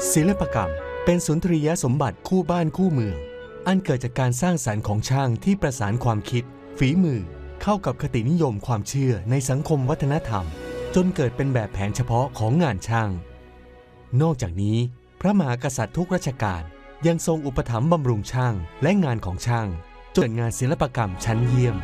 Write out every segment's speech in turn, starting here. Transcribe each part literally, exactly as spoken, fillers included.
ศิลปกรรมเป็นสุนทรียสมบัติคู่บ้านคู่เมืองอันเกิดจากการสร้างสรรค์ของช่างที่ประสานความคิดฝีมือเข้ากับคตินิยมความเชื่อในสังคมวัฒนธรรมจนเกิดเป็นแบบแผนเฉพาะของงานช่างนอกจากนี้พระมหากษัตริย์ทุกรัชกาลยังทรงอุปถัมภ์บำรุงช่างและงานของช่างจนเกิดงานศิลปกรรมชั้นเยี่ยม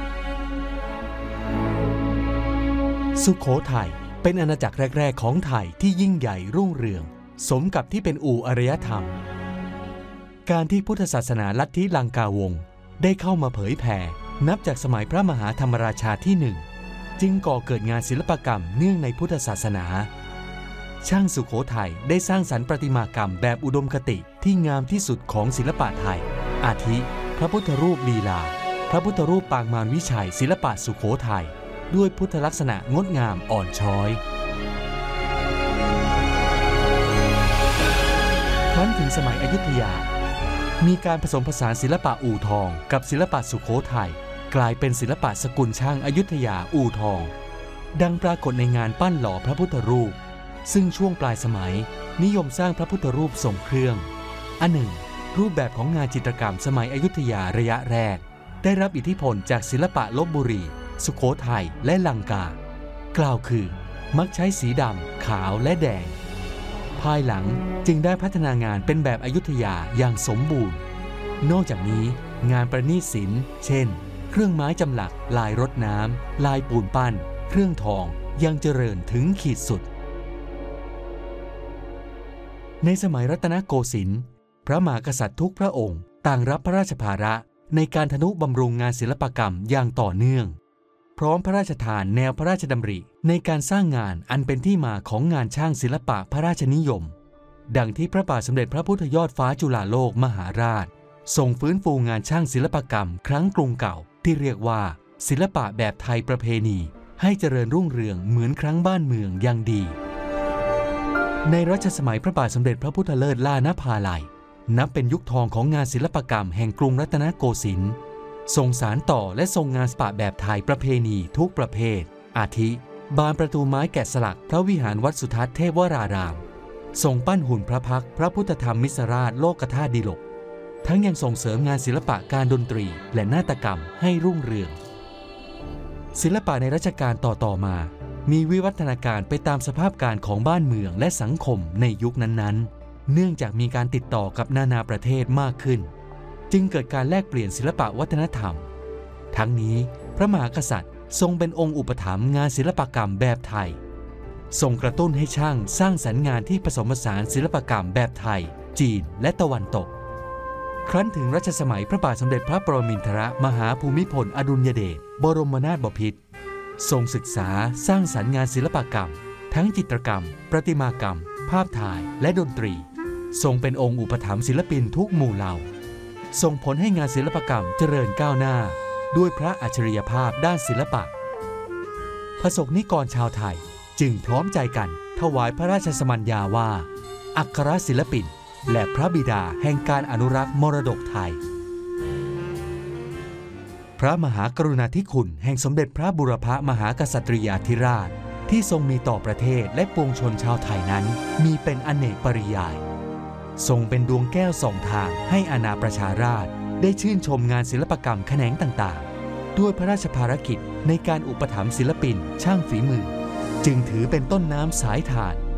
สุโขทัยเป็นอาณาจักรแรกๆของไทยที่ยิ่งใหญ่รุ่งเรืองสมกับที่เป็นอู่อารยธรรมการที่พุทธศาสนาลัทธิลังกาวงศ์ได้เข้ามาเผยแผ่นับจากสมัยพระมหาธรรมราชาที่หนึ่งจึงก่อเกิดงานศิลปกรรมเนื่องในพุทธศาสนาช่างสุโขทัยได้สร้างสรรค์ประติมากรรมแบบอุดมคติที่งามที่สุดของศิลปะไทยอาทิพระพุทธรูปลีลาพระพุทธรูปปางมารวิชัยศิลปะสุโขทัยด้วยพุทธลักษณะงดงามอ่อนช้อยครั้นถึงสมัยอยุธยามีการผสมผสานศิลปะอู่ทองกับศิลปะสุโขทัยกลายเป็นศิลปะสกุลช่างอยุธยาอู่ทองดังปรากฏในงานปั้นหล่อพระพุทธรูปซึ่งช่วงปลายสมัยนิยมสร้างพระพุทธรูปทรงเครื่องอันหนึ่งรูปแบบของงานจิตรกรรมสมัยอยุธยาระยะแรกได้รับอิทธิพลจากศิลปะลพบุรีสุโขทัยและลังกากล่าวคือมักใช้สีดำขาวและแดงภายหลังจึงได้พัฒนางานเป็นแบบอยุธยาอย่างสมบูรณ์นอกจากนี้งานประณีตศิลป์เช่นเครื่องไม้จำหลักลายรดน้ำลายปูนปั้นเครื่องทองยังเจริญถึงขีดสุดในสมัยรัตนโกสินทร์พระมหากษัตริย์ทุกพระองค์ต่างรับพระราชภาระในการทนุบำรุงงานศิลปกรรมอย่างต่อเนื่องพร้อมพระราชทานแนวพระราชดำริในการสร้างงานอันเป็นที่มาของงานช่างศิลปะพระราชนิยมดังที่พระบาทสมเด็จพระพุทธยอดฟ้าจุฬาโลกมหาราชทรงฟื้นฟูงานช่างศิลปกรรมครั้งกรุงเก่าที่เรียกว่าศิลปะแบบไทยประเพณีให้เจริญรุ่งเรืองเหมือนครั้งบ้านเมืองอย่างดีในรัชสมัยพระบาทสมเด็จพระพุทธเลิศล่านภาลัยนับเป็นยุคทองของงานศิลปกรรมแห่งกรุงรัตนโกสินทร์ทรงสานต่อและทรงงานศิลปะแบบไทยประเพณีทุกประเภทอาทิบานประตูไม้แกะสลักพระวิหารวัดสุทัศน์เทพวรารามทรงปั้นหุ่นพระพักตร์พระพุทธธรรมมิสราชโลกธาตุดิลกทั้งยังส่งเสริมงานศิลปะการดนตรีและนาฏกรรมให้รุ่งเรืองศิลปะในรัชกาลต่อๆมามีวิวัฒนาการไปตามสภาพการของบ้านเมืองและสังคมในยุคนั้นๆเนื่องจากมีการติดต่อกับนานาประเทศมากขึ้นจึงเกิดการแลกเปลี่ยนศิลปะวัฒนธรรมทั้งนี้พระมหากษัตริย์ทรงเป็นองค์อุปถัมภ์งานศิลปกรรมแบบไทยทรงกระตุ้นให้ช่างสร้างสรรค์งานที่ผสมผสานศิลปกรรมแบบไทยจีนและตะวันตกครั้นถึงรัชสมัยพระบาทสมเด็จพระปรมินทรมหาภูมิพลอดุลยเดชบรมนาถบพิตรทรงศึกษาสร้างสรรค์งานศิลปกรรมทั้งจิตรกรรมประติมากรรมภาพถ่ายและดนตรีทรงเป็นองค์อุปถัมภ์ศิลปินทุกหมู่เหล่าส่งผลให้งานศิลปกรรมเจริญก้าวหน้าด้วยพระอัจฉริยภาพด้านศิลปะประสบนิกรชาวไทยจึงพร้อมใจกันถวายพระราชสมัญญาว่าอัครศิลปินและพระบิดาแห่งการอนุรักษ์มรดกไทยพระมหากรุณาธิคุณแห่งสมเด็จพระบุรพมหากษัตริยาธิราชที่ทรงมีต่อประเทศและปวงชนชาวไทยนั้นมีเป็นอเนกปริยายทรงเป็นดวงแก้วส่องทางให้อาณาประชาราษฎร์ได้ชื่นชมงานศิลปกรรมแขนงต่างๆด้วยพระราชภารกิจในการอุปถัมภ์ศิลปินช่างฝีมือจึงถือเป็นต้นน้ำสายทาน